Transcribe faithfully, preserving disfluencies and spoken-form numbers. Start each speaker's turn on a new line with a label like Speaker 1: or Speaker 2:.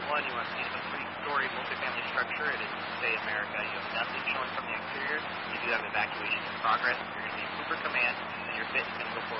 Speaker 1: One, you want to see a three-story multifamily structure. It is Say America. You have nothing showing from the exterior. You do have evacuation in progress. You're going to be Cooper Command, and your fit is going to go for